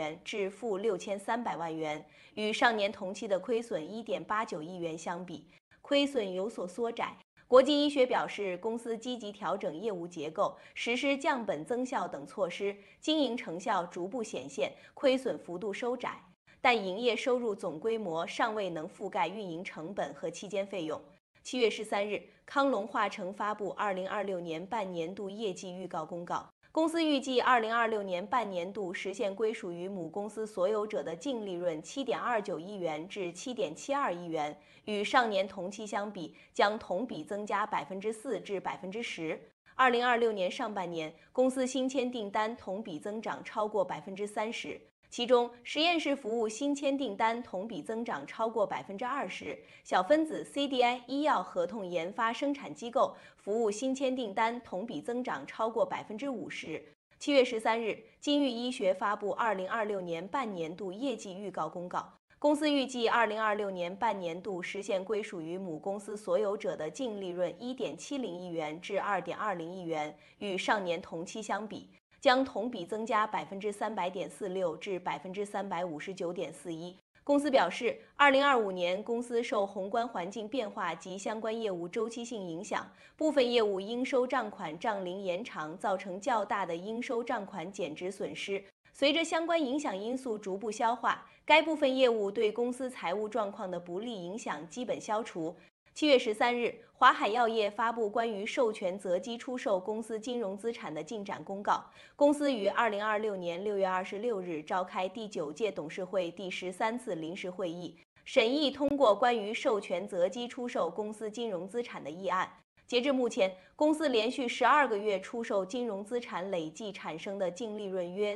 元至负6300万元，与上年同期的亏损1.89亿元相比，亏损有所缩窄。国际医学表示，公司积极调整业务结构，实施降本增效等措施，经营成效逐步显现，亏损幅度收窄，但营业收入总规模尚未能覆盖运营成本和期间费用。7月13日，康龙化成发布2026年半年度业绩预告公告。公司预计2026年半年度实现归属于母公司所有者的净利润7.29亿元至7.72亿元，与上年同期相比，将同比增加4%至10%。2026年上半年，公司新签订单同比增长超过30%。其中，实验室服务新签订单同比增长超过20%，小分子 CDI 医药合同研发生产机构服务新签订单同比增长超过50%。7月13日，金域医学发布2026年半年度业绩预告公告。公司预计2026年半年度实现归属于母公司所有者的净利润1.70亿元至2.20亿元，与上年同期相比，将同比增加300.46%至359.41%。公司表示，2025年公司受宏观环境变化及相关业务周期性影响，部分业务应收账款账龄延长，造成较大的应收账款减值损失。随着相关影响因素逐步消化，该部分业务对公司财务状况的不利影响基本消除。7月13日，华海药业发布关于授权择机出售公司金融资产的进展公告。公司于2026年6月26日召开第9届董事会第13次临时会议，审议通过关于授权择机出售公司金融资产的议案。截至目前，公司连续12个月出售金融资产累计产生的净利润约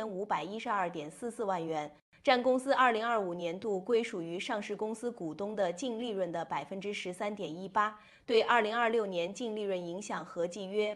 3512.44万元，占公司2025年度归属于上市公司股东的净利润的13.18%，对2026年净利润影响合计约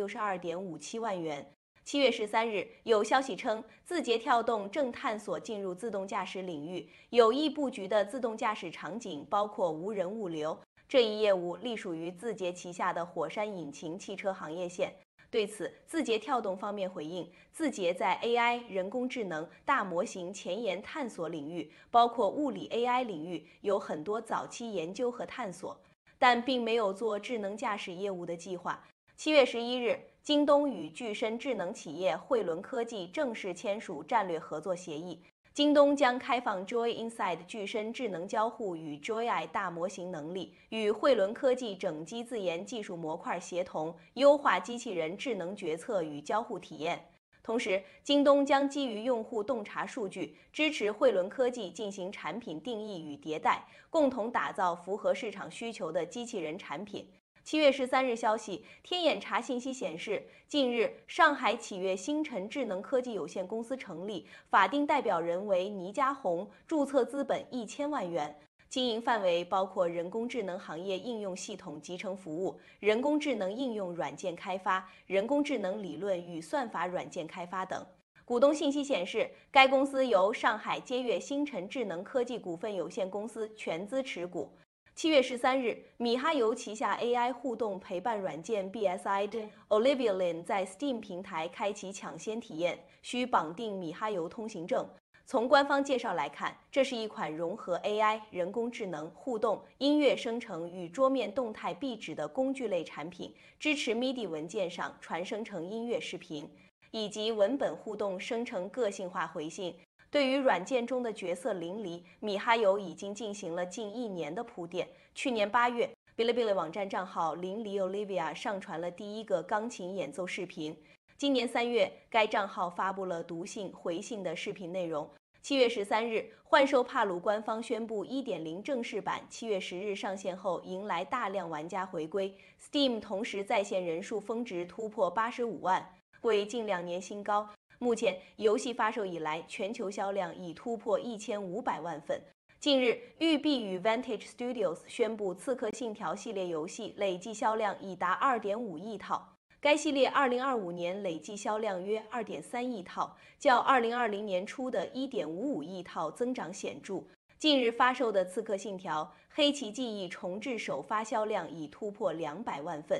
862.57万元。7月13日，有消息称，字节跳动正探索进入自动驾驶领域，有意布局的自动驾驶场景包括无人物流。这一业务隶属于字节旗下的火山引擎汽车行业线。对此，字节跳动方面回应，字节在 AI、人工智能、大模型前沿探索领域，包括物理 AI 领域，有很多早期研究和探索，但并没有做智能驾驶业务的计划。7月11日，京东与具身智能企业汇伦科技正式签署战略合作协议。京东将开放 Joy Inside 具身智能交互与 Joy大模型能力，与汇伦科技整机自研技术模块协同，优化机器人智能决策与交互体验。同时，京东将基于用户洞察数据，支持汇伦科技进行产品定义与迭代，共同打造符合市场需求的机器人产品。7月13日消息，天眼查信息显示，近日上海启悦星辰智能科技有限公司成立，法定代表人为倪家红，注册资本1000万元，经营范围包括人工智能行业应用系统集成服务、人工智能应用软件开发、人工智能理论与算法软件开发等。股东信息显示，该公司由上海接悦星辰智能科技股份有限公司全资持股。7月13日，米哈游旗下 AI 互动陪伴软件 BSID Olivia Lin 在 Steam 平台开启抢先体验，需绑定米哈游通行证。从官方介绍来看，这是一款融合 AI、人工智能、互动、音乐生成与桌面动态壁纸的工具类产品，支持 MIDI 文件上传生成音乐视频，以及文本互动生成个性化回信。对于软件中的角色淋漓，米哈游已经进行了近1年的铺垫。去年8月，Bilibili 网站账号淋漓 Olivia 上传了第一个钢琴演奏视频。今年3月，该账号发布了读信、回信的视频内容。7月13日，幻兽帕鲁官方宣布 1.0 正式版7月10日上线后，迎来大量玩家回归。Steam 同时在线人数峰值突破85万，为近2年新高。目前，游戏发售以来，全球销量已突破1500万份。近日，育碧与 Vantage Studios 宣布，《刺客信条》系列游戏累计销量已达2.5亿套。该系列2025年累计销量约2.3亿套，较2020年初的1.55亿套增长显著。近日发售的《刺客信条：黑旗记忆》重置首发销量已突破200万份。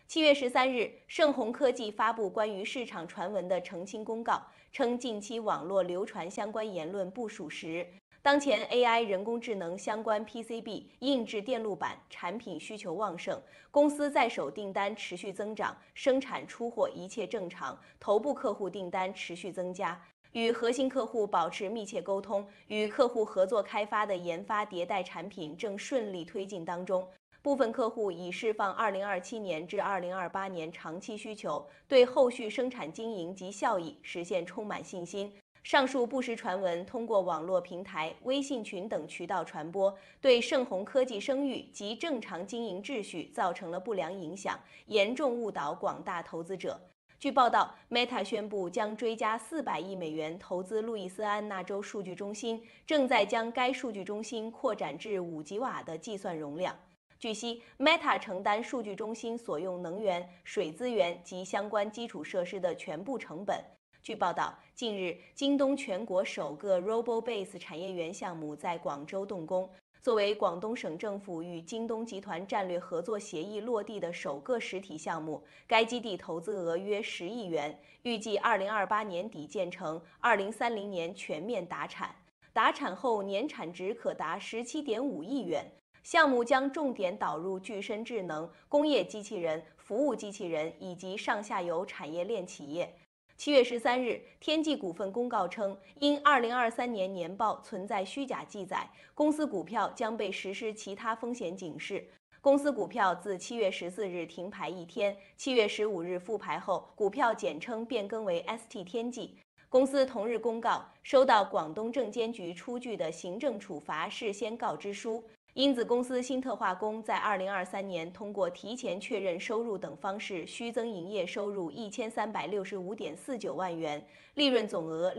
7月13日，盛虹科技发布关于市场传闻的澄清公告，称近期网络流传相关言论不属实。当前 AI 人工智能相关 PCB 硬质电路板产品需求旺盛，公司在手订单持续增长，生产出货一切正常，头部客户订单持续增加。与核心客户保持密切沟通，与客户合作开发的研发迭代产品正顺利推进当中。部分客户已释放2027年至2028年长期需求，对后续生产经营及效益实现充满信心。上述不实传闻通过网络平台、微信群等渠道传播，对盛虹科技声誉及正常经营秩序造成了不良影响，严重误导广大投资者。据报道 ，Meta 宣布将追加400亿美元投资路易斯安那州数据中心，正在将该数据中心扩展至5吉瓦的计算容量。据悉 ，Meta 承担数据中心所用能源、水资源及相关基础设施的全部成本。据报道，近日，京东全国首个 RoboBase 产业园项目在广州动工。作为广东省政府与京东集团战略合作协议落地的首个实体项目，该基地投资额约10亿元，预计2028年底建成，2030年全面达产。达产后年产值可达17.5亿元。项目将重点导入具身智能、工业机器人、服务机器人以及上下游产业链企业。7月13日，天际股份公告称，因2023年年报存在虚假记载，公司股票将被实施其他风险警示。公司股票自7月14日停牌一天，7月15日复牌后，股票简称变更为 ST 天际。公司同日公告，收到广东证监局出具的行政处罚事先告知书。因子公司新特化工在2023年通过提前确认收入等方式虚增营业收入1365.49万元，利润总额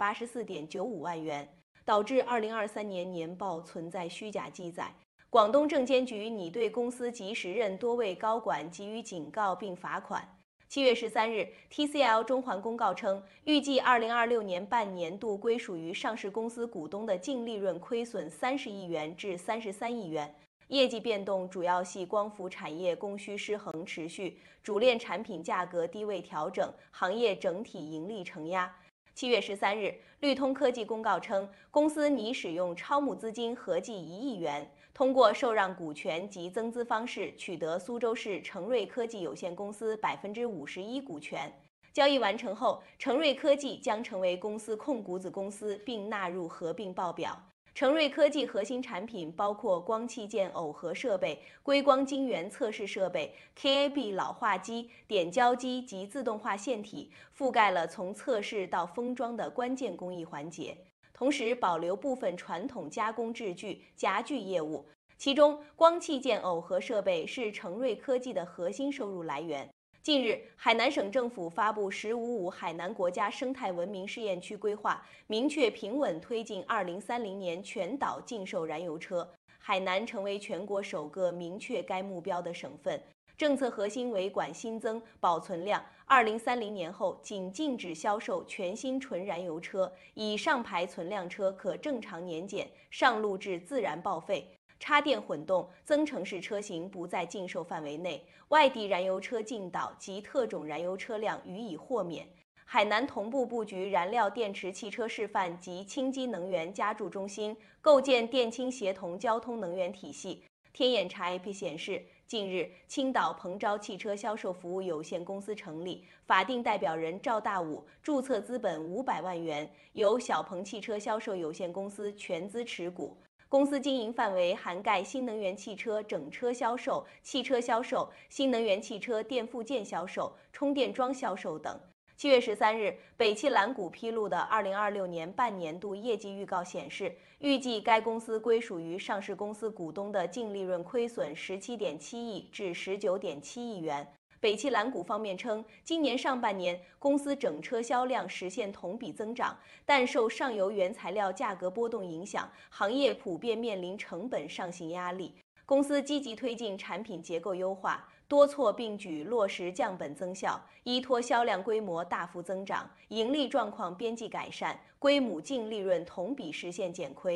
684.95万元，导致2023年年报存在虚假记载。广东证监局拟对公司及时任多位高管给予警告并罚款。7月13日 ，TCL 中环公告称，预计2026年半年度归属于上市公司股东的净利润亏损30亿元至33亿元。业绩变动主要系光伏产业供需失衡持续，主链产品价格低位调整，行业整体盈利承压。7月13日，绿通科技公告称，公司拟使用超募资金合计1亿元，通过受让股权及增资方式取得苏州市成瑞科技有限公司51%股权。交易完成后，成瑞科技将成为公司控股子公司，并纳入合并报表。成瑞科技核心产品包括光器件耦合设备、硅光晶圆测试设备、KAB 老化机、点胶机及自动化线体，覆盖了从测试到封装的关键工艺环节。同时保留部分传统加工制具、夹具业务，其中光器件耦合设备是成瑞科技的核心收入来源。近日，海南省政府发布“1055”海南国家生态文明试验区规划，明确平稳推进2030年全岛禁售燃油车。海南成为全国首个明确该目标的省份。政策核心为管新增保存量，2030年后仅禁止销售全新纯燃油车，以上牌存量车可正常年检，上路至自然报废。插电混动、增程式车型不在禁售范围内，外地燃油车进岛及特种燃油车辆予以豁免。海南同步布局燃料电池汽车示范及氢基能源加注中心，构建电氢协同交通能源体系。天眼查 IP 显示，近日青岛鹏昭汽车销售服务有限公司成立，法定代表人赵大武，注册资本500万元，由小鹏汽车销售有限公司全资持股。公司经营范围涵盖新能源汽车整车销售、汽车销售、新能源汽车电附件销售、充电桩销售等。7月13日，北汽蓝谷披露的2026年半年度业绩预告显示，预计该公司归属于上市公司股东的净利润亏损17.7亿至19.7亿元。北汽蓝谷方面称，今年上半年公司整车销量实现同比增长，但受上游原材料价格波动影响，行业普遍面临成本上行压力。公司积极推进产品结构优化，多措并举落实降本增效，依托销量规模大幅增长，盈利状况边际改善，规模净利润同比实现减亏。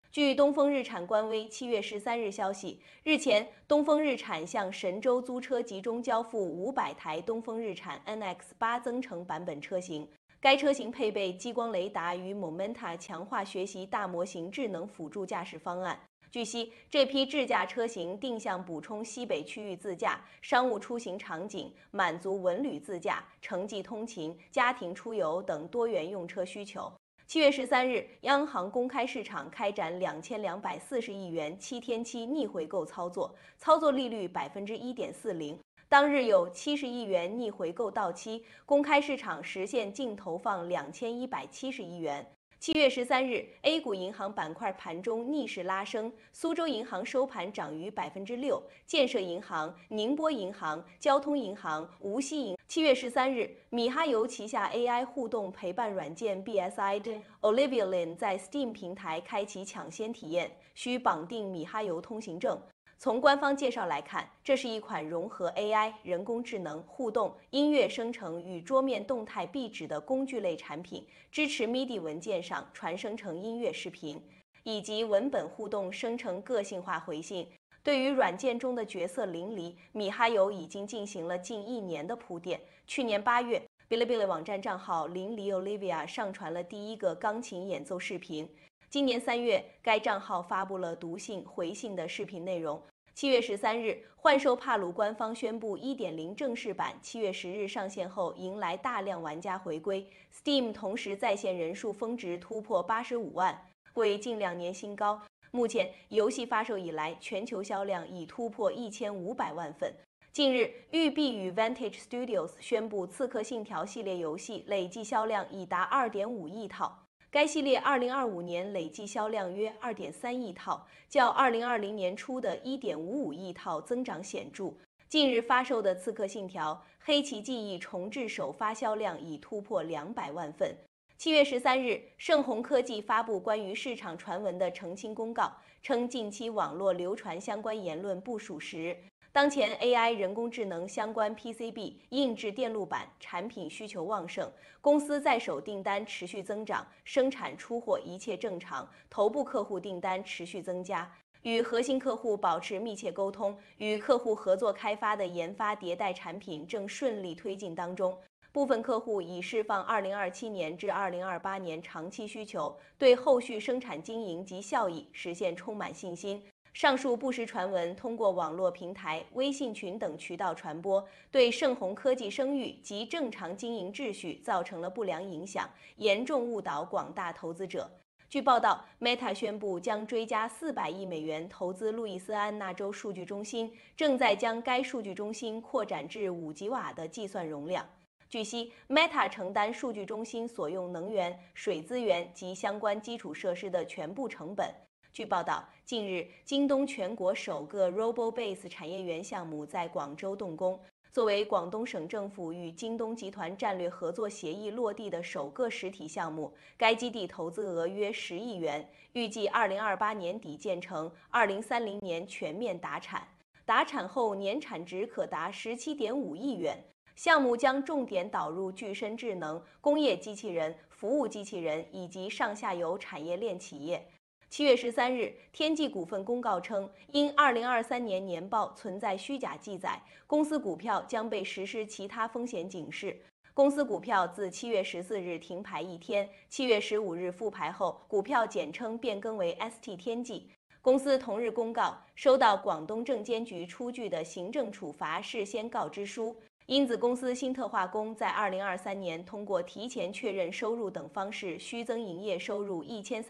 据东风日产官微7月13日消息，日前，东风日产向神州租车集中交付500台东风日产 NX8增程版本车型。该车型配备激光雷达与 Momenta 强化学习大模型智能辅助驾驶方案。据悉，这批智驾车型定向补充西北区域自驾、商务出行场景，满足文旅自驾、城际通勤、家庭出游等多元用车需求。7月13日，央行公开市场开展2240亿元7天期逆回购操作，操作利率1.40%。当日有70亿元逆回购到期，公开市场实现净投放2170亿元。7月13日 ，A 股银行板块盘中逆势拉升，苏州银行收盘涨逾6%，建设银行、宁波银行、交通银行、无锡银。7月13日，米哈游旗下 AI 互动陪伴软件 BSID Olivia Lin 在 Steam 平台开启抢先体验，需绑定米哈游通行证。从官方介绍来看，这是一款融合 AI、人工智能、互动、音乐生成与桌面动态壁纸的工具类产品，支持 MIDI 文件上传生成音乐、视频，以及文本互动生成个性化回信。对于软件中的角色淋漓，米哈游已经进行了近1年的铺垫。去年8月，哔哩哔哩网站账号淋漓 Olivia 上传了第一个钢琴演奏视频。今年3月，该账号发布了读信、回信的视频内容。7月13日，幻兽帕鲁官方宣布 1.0 正式版7月10日上线后，迎来大量玩家回归。Steam 同时在线人数峰值突破85万，为近2年新高。目前，游戏发售以来，全球销量已突破1500万份。近日，育碧与 Vantage Studios 宣布，《刺客信条》系列游戏累计销量已达2.5亿套。该系列2025年累计销量约2.3亿套，较2020年初的1.55亿套增长显著。近日发售的《刺客信条：黑旗记忆》重置首发销量已突破200万份。7月13日，盛虹科技发布关于市场传闻的澄清公告，称近期网络流传相关言论不属实。当前 AI 人工智能相关 PCB 硬质电路板产品需求旺盛，公司在手订单持续增长，生产出货一切正常，头部客户订单持续增加，与核心客户保持密切沟通，与客户合作开发的研发迭代产品正顺利推进当中。部分客户已释放2027年至2028年长期需求，对后续生产经营及效益实现充满信心。上述不实传闻通过网络平台、微信群等渠道传播，对盛虹科技声誉及正常经营秩序造成了不良影响，严重误导广大投资者。据报道 ，Meta 宣布将追加400亿美元投资路易斯安那州数据中心，正在将该数据中心扩展至5吉瓦的计算容量。据悉 ，Meta 承担数据中心所用能源、水资源及相关基础设施的全部成本。据报道，近日，京东全国首个 RoboBase 产业园项目在广州动工。作为广东省政府与京东集团战略合作协议落地的首个实体项目，该基地投资额约10亿元，预计2028年底建成，2030年全面达产。达产后年产值可达17.5亿元。项目将重点导入具身智能、工业机器人、服务机器人以及上下游产业链企业。7月13日，天际股份公告称，因2023年年报存在虚假记载，公司股票将被实施其他风险警示。公司股票自7月14日停牌1天，7月15日复牌后，股票简称变更为 ST 天际。公司同日公告，收到广东证监局出具的行政处罚事先告知书。因子公司新特化工在2023年通过提前确认收入等方式虚增营业收入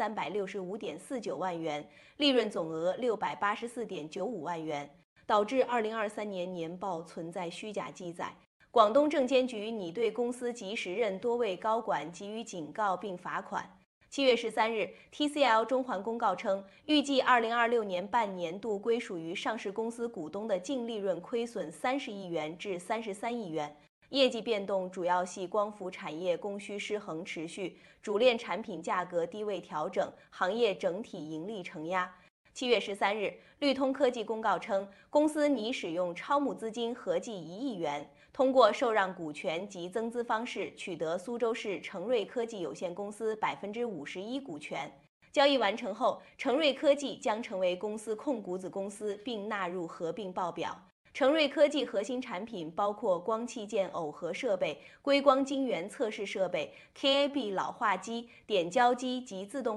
1365.49万元，利润总额684.95万元，导致2023年年报存在虚假记载。广东证监局拟对公司及时任多位高管给予警告并罚款。7月13日 ，TCL 中环公告称，预计2026年半年度归属于上市公司股东的净利润亏损30亿元至33亿元。业绩变动主要系光伏产业供需失衡持续，主链产品价格低位调整，行业整体盈利承压。7月13日，绿通科技公告称，公司拟使用超募资金合计1亿元，通过受让股权及增资方式取得苏州市成瑞科技有限公司51%股权。 交易完成后，成瑞科技将成为公司控股子公司，并纳入合并报表。成瑞科技核心产品包括光器件耦合设备、硅光晶圆测试设备、KAB 老化机、点胶机及自动